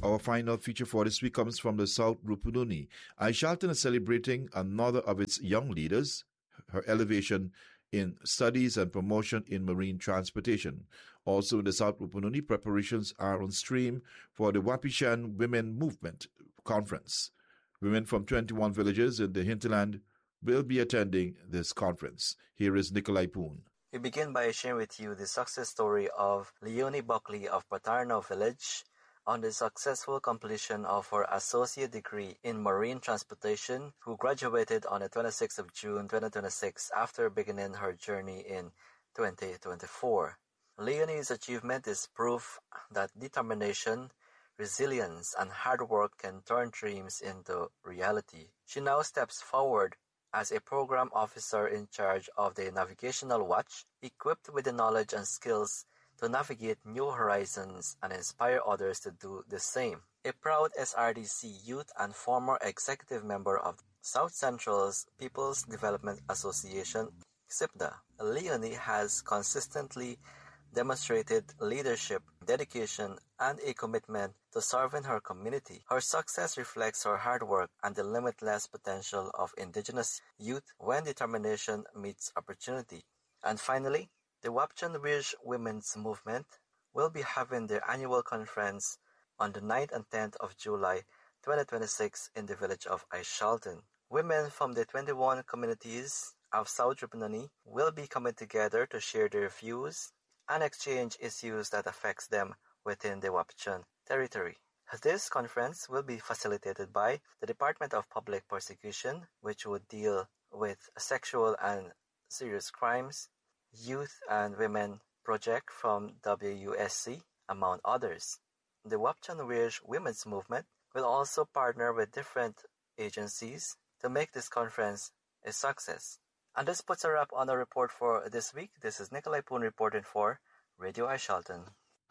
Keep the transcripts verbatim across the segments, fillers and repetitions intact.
Our final feature for this week comes from the South Rupununi. Aishalton is celebrating another of its young leaders, her elevation in studies and promotion in marine transportation. Also in the South Rupununi, preparations are on stream for the Wapishan Women Movement Conference. Women from twenty-one villages in the hinterland will be attending this conference. Here is Nikolai Poon. We begin by sharing with you the success story of Leonie Buckley of Patarno Village on the successful completion of her associate degree in marine transportation, who graduated on the twenty-sixth of June twenty twenty-six after beginning her journey in twenty twenty-four. Leonie's achievement is proof that determination, resilience, and hard work can turn dreams into reality. She now steps forward as a program officer in charge of the Navigational Watch, equipped with the knowledge and skills to navigate new horizons and inspire others to do the same. A proud S R D C youth and former executive member of South Central's People's Development Association, S I P D A, Leonie has consistently demonstrated leadership, dedication, and a commitment to serving her community. Her success reflects her hard work and the limitless potential of indigenous youth when determination meets opportunity. And finally, the Wapchan Wirj Women's Movement will be having their annual conference on the ninth and tenth of July twenty twenty-six in the village of Aishalton. Women from the twenty-one communities of South Rupununi will be coming together to share their views and exchange issues that affects them within the Wapchan territory. This conference will be facilitated by the Department of Public Prosecution, which would deal with sexual and serious crimes, Youth and Women Project from W U S C, among others. The Wapchan Wirj Women's Movement will also partner with different agencies to make this conference a success. And this puts a wrap on the report for this week. This is Nikolai Poon reporting for Radio Aishalton.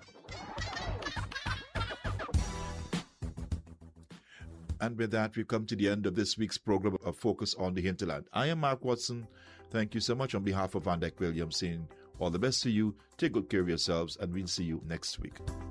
And with that, we've come to the end of this week's program of Focus on the Hinterland. I am Mark Watson. Thank you so much on behalf of Van Dyke Williams, saying all the best to you, take good care of yourselves, and we'll see you next week.